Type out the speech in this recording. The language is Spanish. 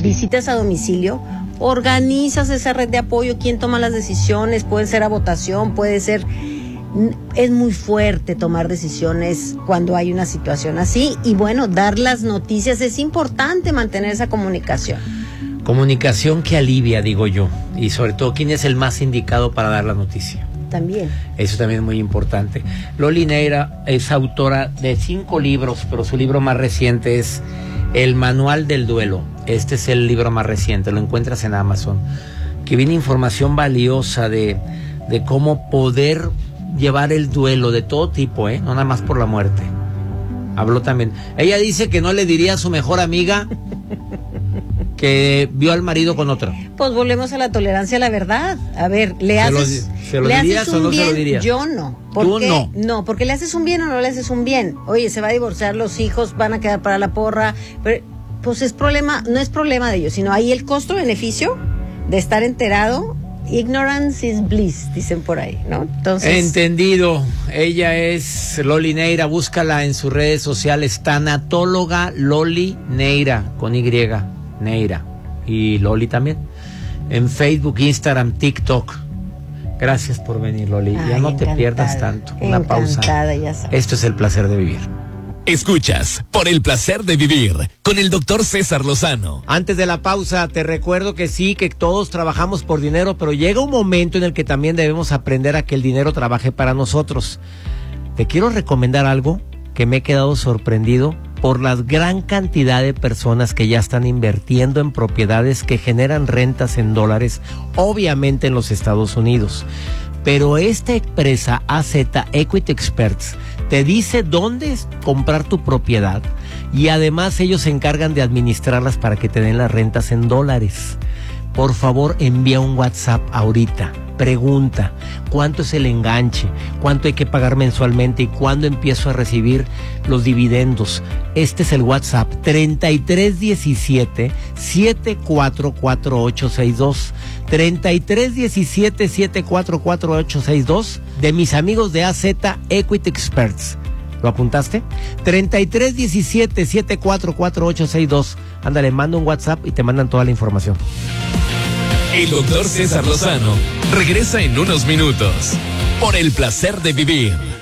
visitas a domicilio, organizas esa red de apoyo, quién toma las decisiones, puede ser a votación, puede ser... Es muy fuerte tomar decisiones cuando hay una situación así, y bueno, dar las noticias, es importante mantener esa comunicación. Comunicación que alivia, digo yo, y sobre todo, ¿quién es el más indicado para dar la noticia? También. Eso también es muy importante. Loli Neira es autora de 5 libros, pero su libro más reciente es El Manual del Duelo. Este es el libro más reciente, lo encuentras en Amazon, que viene información valiosa de cómo poder llevar el duelo de todo tipo, no nada más por la muerte. Habló también. Ella dice que no le diría a su mejor amiga que vio al marido con otra. Pues volvemos a la tolerancia a la verdad. A ver, ¿Se lo dirías o no se lo dirías? Yo no. ¿Tú no? No, porque le haces un bien o no le haces un bien. Oye, se va a divorciar, los hijos van a quedar para la porra. Pero, pues no es problema de ellos, sino ahí el costo-beneficio de estar enterado. Ignorance is bliss, dicen por ahí, ¿no? Entonces... Entendido. Ella es Loli Neira, búscala en sus redes sociales, tanatóloga Loli Neira, con Y, Neira. Y Loli también. En Facebook, Instagram, TikTok. Gracias por venir, Loli. Ya no te pierdas tanto. Una pausa. Ya sabes. Esto es El Placer de Vivir. Escuchas Por el Placer de Vivir con el doctor César Lozano. Antes de la pausa, te recuerdo que sí, que todos trabajamos por dinero, pero llega un momento en el que también debemos aprender a que el dinero trabaje para nosotros. Te quiero recomendar algo que me he quedado sorprendido por la gran cantidad de personas que ya están invirtiendo en propiedades que generan rentas en dólares, obviamente en los Estados Unidos. Pero esta empresa AZ Equity Experts te dice dónde comprar tu propiedad y además ellos se encargan de administrarlas para que te den las rentas en dólares. Por favor, envía un WhatsApp ahorita. Pregunta, ¿cuánto es el enganche? ¿Cuánto hay que pagar mensualmente? ¿Y cuándo empiezo a recibir los dividendos? Este es el WhatsApp, 3317-744862. 3317-744862 de mis amigos de AZ Equity Experts. ¿Lo apuntaste? 3317-744862. Ándale, manda un WhatsApp y te mandan toda la información. El doctor César Lozano regresa en unos minutos por El Placer de Vivir.